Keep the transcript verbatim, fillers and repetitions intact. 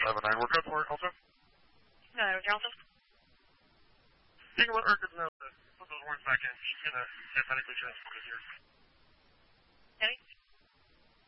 seven nine, we're good for it, Elsa. No, Delta. You can let Urquhart know that put those words back in. She's going to get medically transported here. Any?